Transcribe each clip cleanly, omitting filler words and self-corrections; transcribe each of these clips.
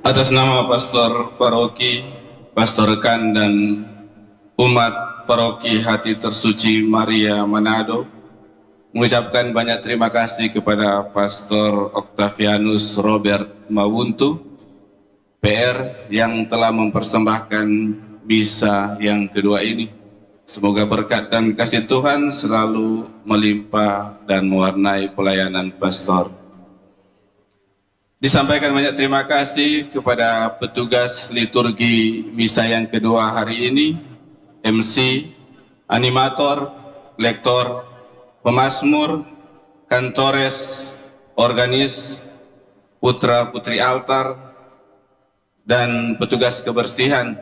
Atas nama Pastor Paroki, Pastor Rekan dan umat Paroki Hati Tersuci Maria Manado, mengucapkan banyak terima kasih kepada Pastor Octavianus Robert Mawuntu, PR, yang telah mempersembahkan misa yang kedua ini. Semoga berkat dan kasih Tuhan selalu melimpah dan mewarnai pelayanan pastor. Disampaikan banyak terima kasih kepada petugas liturgi misa yang kedua hari ini, MC, animator, lektor, pemazmur, kantores, organis, putra-putri altar, dan petugas kebersihan.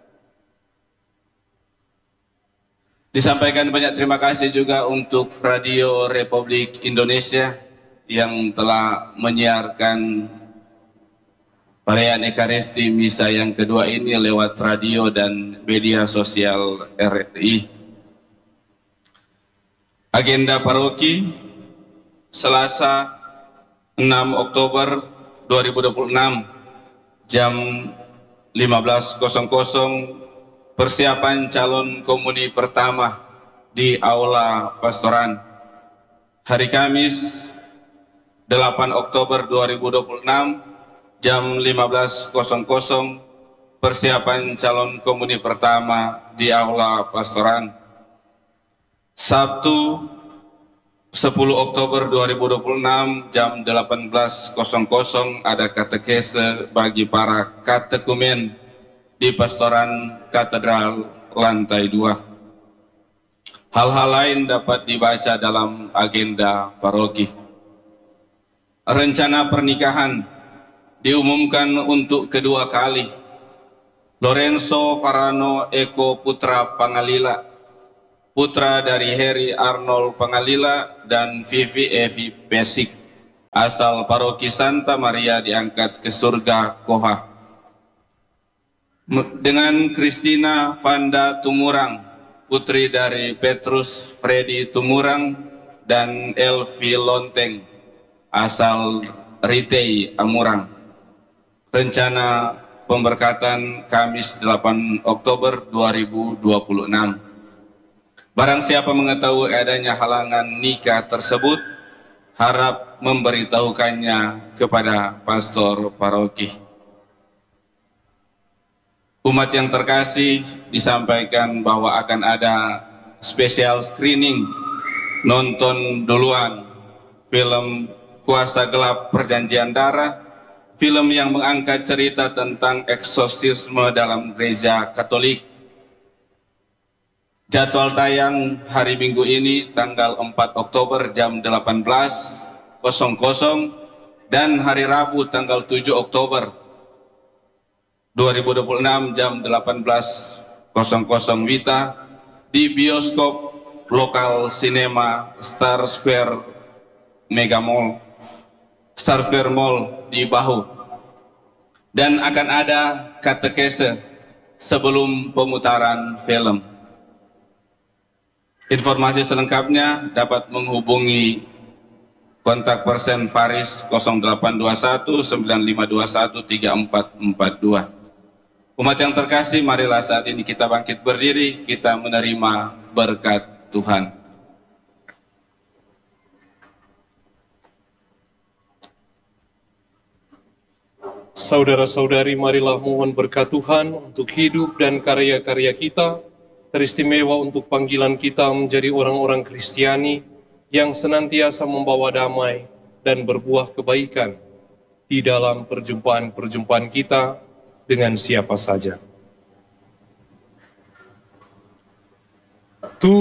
Disampaikan banyak terima kasih juga untuk Radio Republik Indonesia yang telah menyiarkan perayaan Ekaristi Misa yang kedua ini lewat radio dan media sosial RRI. Agenda paroki Selasa 6 Oktober 2026 jam 15.00 persiapan calon komuni pertama di Aula Pastoran. Hari Kamis 8 Oktober 2026 jam 15.00 persiapan calon komuni pertama di Aula Pastoran. Sabtu 10 Oktober 2026 jam 18.00 ada katekese bagi para katekumen di Pastoran Katedral lantai 2. Hal-hal lain dapat dibaca dalam agenda paroki. Rencana pernikahan diumumkan untuk kedua kali. Lorenzo Farano Eko Putra Pangalila, putra dari Heri Arnold Pangalila dan Vivi Evi Pesik, asal paroki Santa Maria diangkat ke surga Koha. Dengan Christina Vanda Tumurang, putri dari Petrus Freddy Tumurang dan Elvi Lonteng, asal Ritei Amurang. Rencana pemberkatan Kamis 8 Oktober 2026. Barang siapa mengetahui adanya halangan nikah tersebut, harap memberitahukannya kepada pastor paroki. Umat yang terkasih, disampaikan bahwa akan ada special screening nonton duluan film Kuasa Gelap Perjanjian Darah, film yang mengangkat cerita tentang eksorsisme dalam gereja Katolik. Jadwal tayang hari Minggu ini tanggal 4 Oktober jam 18.00 dan hari Rabu tanggal 7 Oktober 2026 jam 18.00 WITA di bioskop lokal sinema Star Square Mall di Bahu. Dan akan ada katekese sebelum pemutaran film. Informasi selengkapnya dapat menghubungi kontak person Faris 0821 9521 3442. Umat yang terkasih, marilah saat ini kita bangkit berdiri, kita menerima berkat Tuhan. Saudara-saudari, marilah mohon berkat Tuhan untuk hidup dan karya-karya kita, teristimewa untuk panggilan kita menjadi orang-orang Kristiani yang senantiasa membawa damai dan berbuah kebaikan di dalam perjumpaan-perjumpaan kita dengan siapa saja.